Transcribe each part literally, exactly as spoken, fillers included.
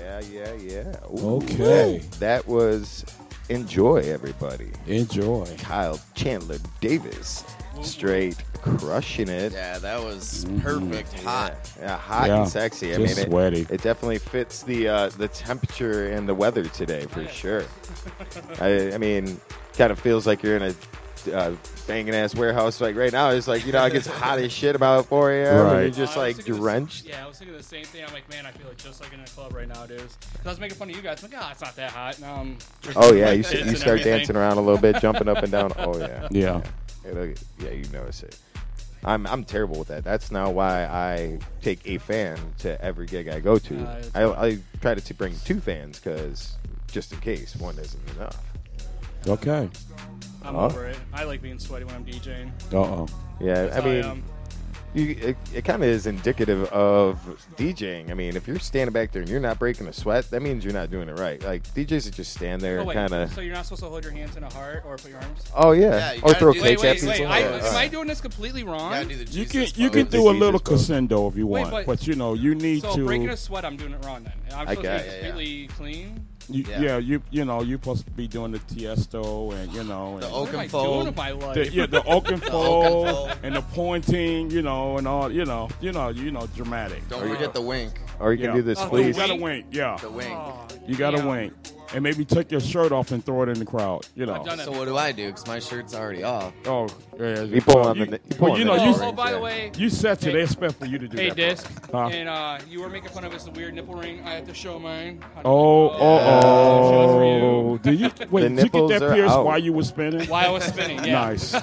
Yeah, yeah, yeah. Ooh. Okay. That was Enjoy, everybody. Enjoy. Kyle Chandler Davis. Straight crushing it. Yeah, that was perfect. Mm-hmm. Hot. Yeah, yeah hot yeah, and sexy. I just mean, it, sweaty. It definitely fits the uh, the temperature and the weather today for sure. I, I mean, kind of feels like you're in a uh, banging ass warehouse like right now. It's like, you know, it gets hot as shit about four a.m. Right. and you're just Oh, like drenched. The, yeah, I was thinking the same thing. I'm like, man, I feel like just like in a club right now, dude. Because I was making fun of you guys. I'm like, oh, it's not that hot. Now I'm Oh yeah, like you, this you and start everything. dancing around a little bit, jumping up and down. Oh yeah, Yeah. It'll, yeah, you notice it. I'm I'm terrible with that. That's now why I take a fan to every gig I go to. Uh, I, I try to t- bring two fans because just in case one isn't enough. Okay. I'm Oh. over it. I like being sweaty when I'm DJing. Uh-oh. Yeah, That's I how mean, am. you, it, it kind of is indicative of DJing. I mean, if you're standing back there and you're not breaking a sweat, that means you're not doing it right. Like D Js that just stand there Oh, and wait, kind of. so you're not supposed to hold your hands in a heart or put your arms? Oh yeah, Yeah, you or gotta throw do- Wait, cake at wait, people. wait. I, Yeah. am I doing this completely wrong? You gotta do the You Jesus can you pose. can The do a little Jesus pose. crescendo if you Wait, want, but- but you know you need So to. breaking a sweat, I'm doing it wrong then. I'm I supposed got to be it, yeah. completely clean. You, Yeah. yeah. you you know you're supposed to be doing the Tiesto and you know The and What am I Oakenfold. doing with my life? the, yeah the Oakenfold Oakenfold. and the pointing, you know, and all you know you know you know dramatic. Don't forget the wink. Or you can Yeah. do this, Oh, You please. gotta wink, yeah. The wink. Oh, You gotta damn. wink, and maybe take your shirt off and throw it in the crowd. You know. I've done it. So what do I do? Because my shirt's already off. Oh, yeah. You pull on you, the- you pull well, on you the know, Oh, you nipple oh, by yeah. the way, you set to Hey. they expect for you to do hey, that. Disc, Huh? and uh, you were making fun of us the weird nipple ring. I had to show mine. How to Oh, make it. oh, Yeah, oh. for you. Did you wait? The Did you get nipples that are pierced out. while you were spinning? While I was spinning, yeah. Nice.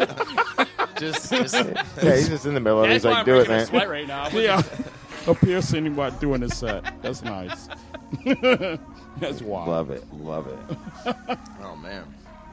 Just, just Yeah, he's just in the middle of it. That's He's why like, I'm do it, breaking a man. sweat right now. Yeah, a piercing while doing the set. That's nice. That's wild. Love it, love it. oh man,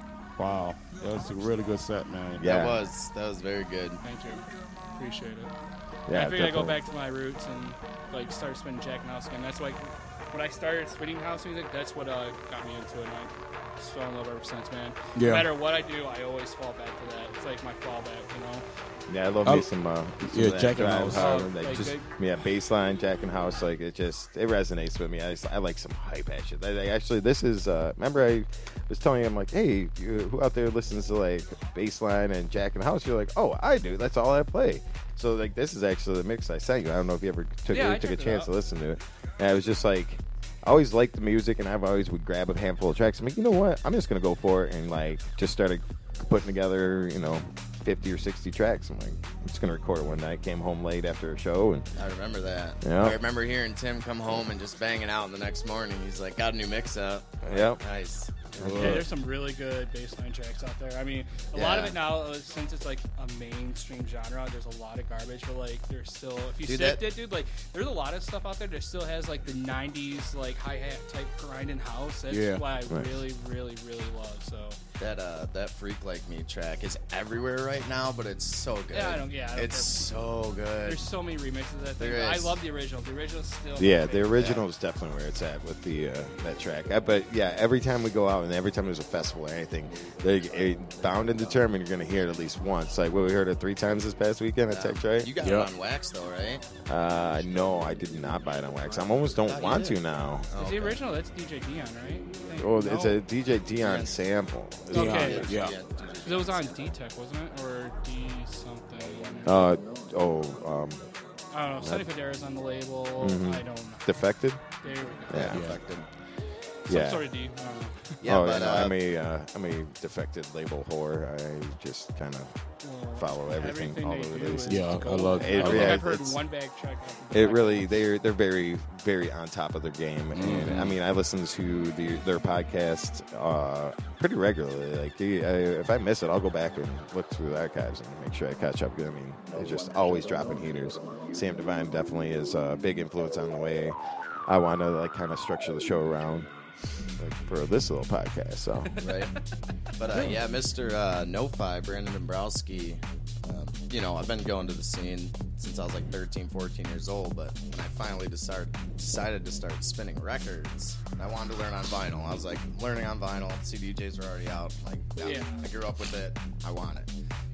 Wow, that was a really good set, man. Yeah. that was that was very good. Thank you. Appreciate it. Yeah, I figured I'd go definitely. back to my roots and like start spinning Jack and House again. That's like when I started spinning house music. That's what uh, got me into it. And I just fell in love ever since, man. Yeah. No matter what I do, I always fall back to that. It's like my fallback, you know. Yeah, I love Oh, me some, uh, some yeah, of that Jack and drive House. power, Oh, like like just big- yeah, bass line, Jack and House. Like it just it resonates with me. I, just, I like some hype ass shit. I, I actually, this is uh, remember I was telling you, I'm like, hey, you, who out there listens to like bass line and Jack and House? You're like, oh, I do. That's all I play. So like this is actually the mix I sent you. I don't know if you ever took Yeah, I took a checked it chance out. to listen to it. And I was just like. I always liked the music, and I've always would grab a handful of tracks. I'm like, you know what? I'm just gonna go for it, and like just started putting together, you know, fifty or sixty tracks. I'm like, I'm just gonna record it one night. Came home late after a show, and I remember that. Yeah. I remember hearing Tim come home and just banging out the next morning. He's like, got a new mix up. I'm like, Yep. Nice. Yeah, there's some really good bassline tracks out there. I mean, a lot of Yeah. it now, uh, since it's like a mainstream genre, there's a lot of garbage, but like there's still, if you Dude, sift that- it, dude, like there's a lot of stuff out there that still has like the nineties like hi hat type grinding house. That's Yeah. what I Right. really, really, really love. So That uh, that Freak Like Me track is everywhere right now, but it's so good. Yeah, I don't- yeah, I don't it's care. so good. there's so many remixes of that thing. There but I is. love the original. The original's still my yeah, the favorite. original is definitely where it's at with the uh, that track. Uh, but yeah, every time we go out and every time there's a festival or anything, they it, bound and determined you're gonna hear it at least once. Like, what we heard it three times this past weekend at Yeah. Tech Trade. You got Yeah. it on wax though, right? Uh, no, I did not buy it on wax. I almost don't thought you want did. to now. Oh, Is the okay. original? That's D J Dion, right? I think. Oh, it's No. a D J Dion sample. Is what Okay. it is. Yeah. It was on D-Tech, wasn't it? Or D something? Uh, oh, um, I don't know. Sonny Fodera's on the label. Mhm. I don't know. Defected. There we go. Yeah. Defected. Some Yeah. sort of D. I don't know. Yeah, oh, but no, uh, I'm a uh, I'm a defected label whore. I just kind of Well, follow everything, all they the do releases. is Yeah, I gold. love- I It don't think really- I've heard it's- one bag check. It really they're they're very very on top of their game, and Mhm. I mean I listen to the, their podcast uh, pretty regularly. Like the- I, if I miss it, I'll go back and look through the archives and make sure I catch up. I mean, they're just always dropping heaters. Sam Divine definitely is a big influence on the way I want to like kind of structure the show around like, for this little podcast. So right? But uh, yeah, Mister Uh, No-Fi, Brandon Dombrowski, um, you know, I've been going to the scene since I was like thirteen, fourteen years old, but when I finally decided, decided to start spinning records, I wanted to learn on vinyl. I was like, learning on vinyl, C D Js were already out. Like, yeah, Yeah. I grew up with it. I want it.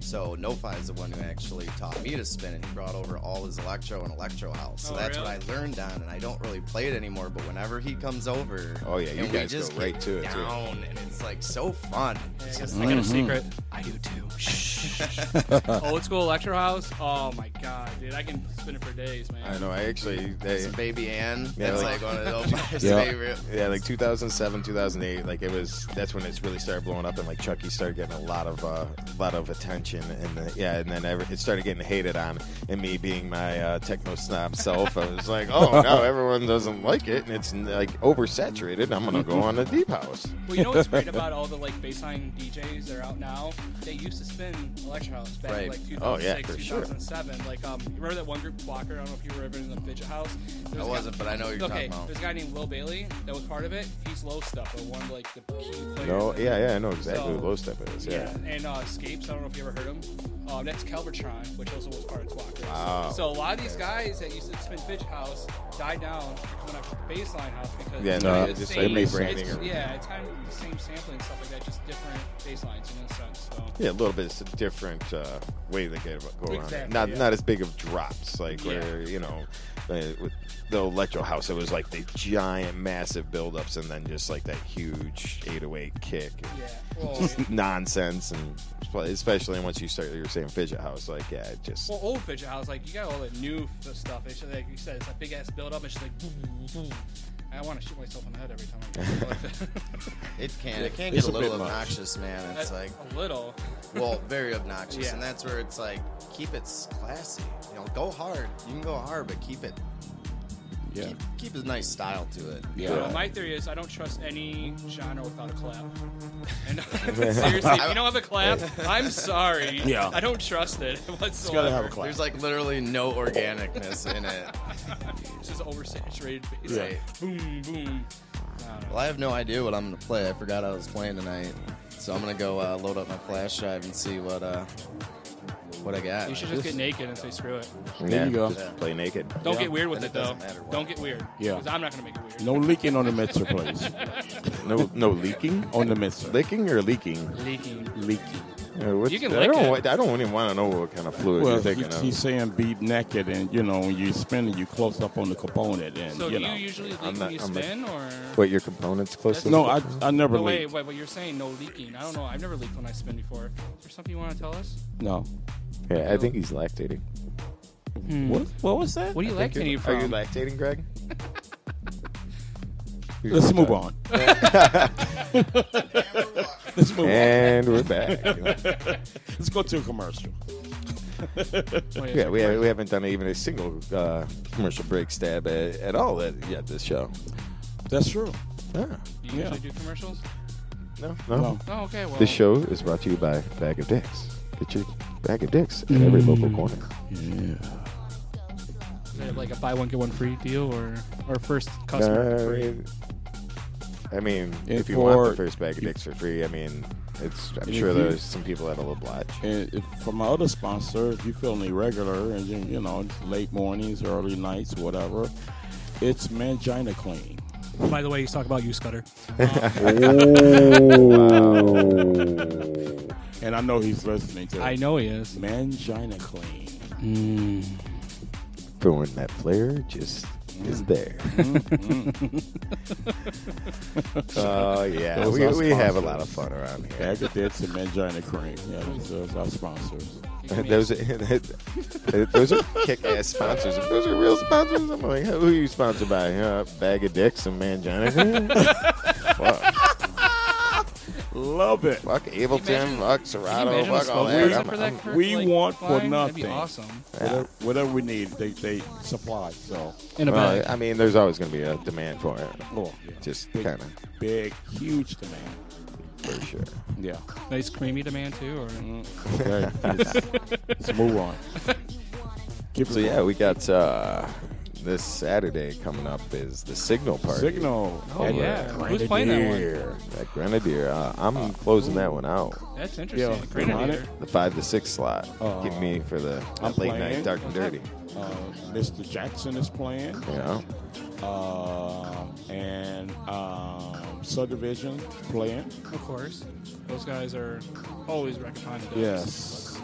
So NoFi is the one who actually taught me to spin, and he brought over all his electro and electro house. So Oh, that's really? what I learned on, and I don't really play it anymore. But whenever he comes over, Oh, yeah, you and we guys go just right get to it, too. down, and it's like so fun. It's just I like got Mm-hmm. a secret. I do too. Old school electro house. Oh my god, dude! I can spin it for days, man. I know. I actually, they, some Baby Ann. Yeah, That's like- like, one of those my Yeah. favorite. yeah, like two thousand seven, two thousand eight. Like it was. That's when it's really started blowing up, and like Chucky started getting a lot of, uh, lot of attention, and the, yeah, and then every, it started getting hated on. And me being my uh, techno snob self, I was like, oh no, everyone doesn't like it, and it's like oversaturated. I'm gonna go on the deep house. Well, you know what's great about all the like baseline D Js that are out now? They used to spin electro house back Right. in like two Oh, thousand yeah, six, for sure. two thousand seven. Like, um, you remember that one group, Blocker? I don't know if you were ever in the Fidget House. There I was a guy- wasn't, but I know what you're okay, talking about. there's a guy named Will Bailey that was part of it. He's low stuff, but one of like the key players. No, in it. yeah, yeah, I know exactly So- what low step is. Yeah. Yeah, and uh, Escapes. I don't know if you ever heard him. Um, that's Calvertron, which also was part of Blocker. Wow. So a lot of these guys that used to spin Fidget House died down coming up with baseline house because Yeah, it's no, kind of the just same, like it's, rebranding or- yeah, it's kind of the same sampling and stuff like that, just different baselines in a sense. So. Yeah, a little bit it's a different uh, way they get go around it. Exactly, Not yeah. not as big of drops like Yeah. where you know uh, with the electro house it was like the giant massive buildups and then just like that huge eight oh eight kick and Yeah. Well, nonsense and especially once you start you're saying fidget house like yeah it just well, old Fidget House, like you got all the new f- stuff. It's just, like you said, it's a big ass build up. It's just like boom, boom. I want to shoot myself in the head every time I go like that. It can. It can It's get a a little bit much. obnoxious, man. It's That's like, a little. well, very obnoxious, Yeah. and that's where it's like, keep it s- classy. You know, go hard. You can go hard, but keep it. Yeah. Keep, keep a nice style to it. Yeah. Well, my theory is I don't trust any genre without a clap. And seriously, if you don't have a clap, I'm sorry. Yeah. I don't trust it whatsoever. It's gotta have a clap. There's like literally no organicness in it. It's just oversaturated. It's Yeah. like boom, boom. I don't know. Well, I have no idea what I'm gonna play. I forgot I was playing tonight, so I'm gonna go uh, load up my flash drive and see what uh what I got. You should just get naked and say screw it. There yeah, you go. just play naked. Don't Yeah. get weird with Then it, it though. doesn't matter what. Don't get weird. Yeah. Because I'm not going to make it weird. No leaking on the mixer, please. No no leaking On the mixer. licking or leaking. Leaking. Leaking. Uh, what's- You can I lick don't it. wa- I don't even want to know what kind of fluid Well, you're thinking he- of. he's saying be naked, and you know when you spin it, you close up on the component, and So you do know. you usually leak I'm when not- you I'm not- spin, or? What your components close to? No, the- I I never No, wait, leaked. wait, but you're saying no leaking. I don't know. I've never leaked when I spin before. Is there something you want to tell us? No. Yeah, I think he's lactating. What? What was that? What are you Think you're- lactating from? Are you lactating, Greg? Let's move on. Let's move And we're back. on. Let's go to a commercial. Wait, Yeah, we, have, we haven't done even a single uh, commercial break stab at, at all at, yet this show. That's true. Ah, Do you Yeah. usually do commercials? no, no. No. Oh, okay. Well, This show is brought to you by Bag of Dicks. Get your Bag of Dicks at every local corner. Yeah. is it like a buy one get one free deal, or or first customer Uh, free? I mean, And if you want for- the first Bag of Dicks for free, I mean, it's. I'm And sure if you- there's some people that'll oblige. And if, for my other sponsor, if you feeling irregular and you, you know late mornings, early nights, whatever, it's Mangina Clean. By the way, he's talking about you, Scudder. And I know he's listening to I it. know he is. Mangina Clean. For when that flair just is there. Oh yeah, Those we, are we have a sponsors. lot of fun around here. Bag of Dicks and Mangina Cream. Yeah, those, those are our sponsors. Those are, those are kick-ass sponsors. If those are real sponsors, I'm like, who are you sponsored by? Uh, Bag of Dicks and Mangina. Fuck. Love it. Fuck Ableton, imagine- fuck Can you Serato, imagine fuck all a that. spokesperson I'm- for that I'm- cur- we like, want for line? That'd be nothing. awesome. Whatever, whatever we need, they, they supply. So, In a well, bag. I mean, there's always going to be a demand for it. oh, yeah. Just big, kind of, big, huge demand. for sure. Yeah. Nice creamy demand too, or Okay, let's, let's move on. Keep So it yeah, we got uh, this Saturday coming up is the Signal Party. Signal. Oh, at yeah. Who's playing that one? Grenadier. At Grenadier. Uh, I'm closing that one out. that's interesting. Yeah, Grenadier. The five to six slot. Uh, Give me for the I'm that late playing. night dark and dirty. Uh, Mister Jackson is playing. You know, Uh, and um, Subdivision playing. Of course, those guys are always recommended. Yes.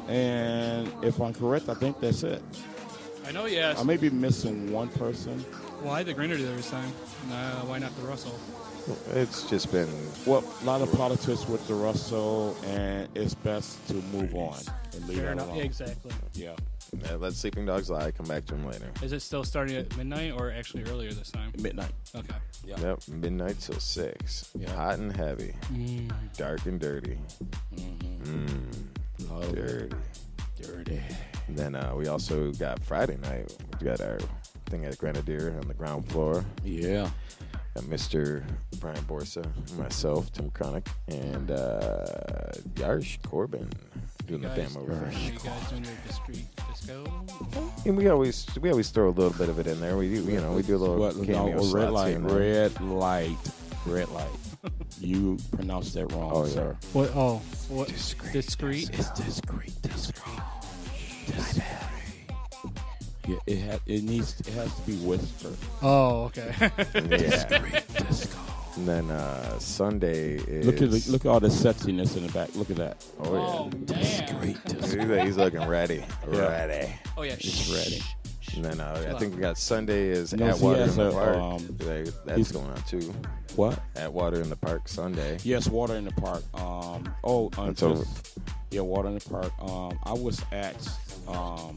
And if I'm correct, I think that's it. I know, yeah. I may be missing one person. Well, I had the Grinder the other time. Uh, why not the Russell? It's just been Well, a lot of politics with the Russell, and it's best to move on and leave Fair that enough. alone. Yeah, exactly. Yeah. uh, let Sleeping Dogs Lie. Come back to him later. Is it still starting at midnight or actually earlier this time? Midnight. Okay. Yeah. Yep, midnight till six. Yeah. Hot and heavy, Mm. dark and dirty. Mm-hmm. Mm, Love dirty. it. Dirty. And then uh, we also got Friday night. We got our thing at Grenadier on the ground floor. Yeah. Got Mister Brian Borsa, myself, Tim Chronic, and uh, Yarsh Corbin doing the guys, fam over. are you guys doing your discreet disco? And we always we always throw a little bit of it in there. We do, you know, we do a little What, cameo no, slots red here light, and there. red light, red light. You pronounced that wrong, Oh, yeah. sir. What? Oh, what? Discreet. Discreet. It's discreet, discreet, discreet. Yeah, it ha- it needs it has to be whispered. Oh, okay. Yeah. Disco. And then uh, Sunday is Look at the, look at all the sexiness in the back. Look at that. Oh yeah. Oh, damn. Look at that, he's looking ready. Yeah. Ready. Oh yeah. It's ready. And then uh, Chill I think out. we got Sunday is No, at see, Water in as the a, Park. um, Like, he's- that's going on too. What? At Water in the Park Sunday. Yes, water in the park. Um. Oh, um, That's over. yeah, water in the park. Um. I was asked um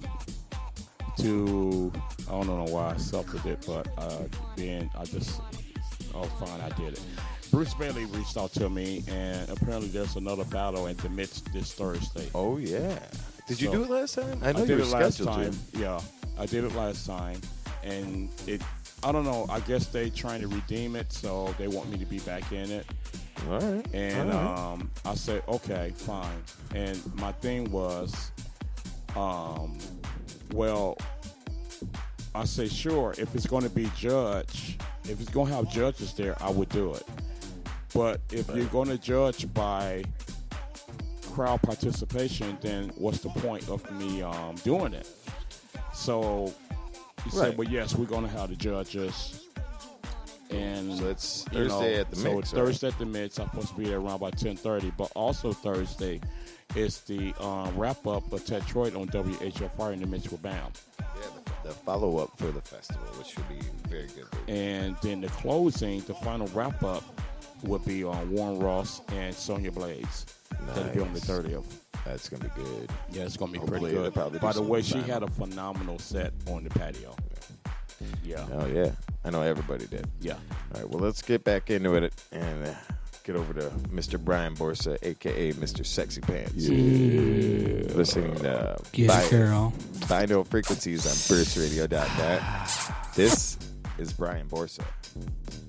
to. I don't know why I suffered it, but uh, being I just oh fine, I did it. Bruce Bailey reached out to me, and apparently there's another battle in the midst this Thursday. Oh yeah. Did you So- do it last time? I I know you did were it last scheduled time. to. Yeah, I did it last time, and it. I don't know. I guess they trying to redeem it, so they want me to be back in it. All right. And All right. um, I said, okay, fine. And my thing was, um, well, I say, sure, if it's going to be judge, if it's going to have judges there, I would do it. But if you're going to judge by crowd participation, then what's the point of me um, doing it? So he Right. said, well, yes, we're going to have the judges. And So it's you Thursday know, at the so Mix, it's right? Thursday at the Mix. I'm supposed to be there around about ten thirty. But also Thursday is the um, wrap up of Detroit on W H F R in the Mix with Bam. Yeah, the, the follow up for the festival, which should be very good. And then the closing, the final wrap up, would be on Warren Ross and Sonya Blades. That'll be on the Nice. thirtieth. That's gonna be good. Yeah, it's gonna be Hopefully pretty they'll good. probably do By the way, she something had a phenomenal set on the patio. Yeah, Oh yeah, I know everybody did. yeah. All right, well let's get back into it and uh, get over to Mister Brian Borsa, aka Mister Sexy Pants. Yeah. Listening to Get Bi- it, girl. Binaural Frequencies on burst radio dot net. This is Brian Borsa.